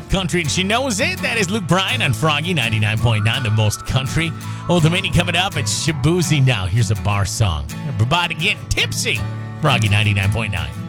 country and she knows it. That is Luke Bryan on Froggy 99.9, the most country. Old Dominion coming up. It's Shabuzi now. Here's a bar song. Everybody getting tipsy. Froggy 99.9.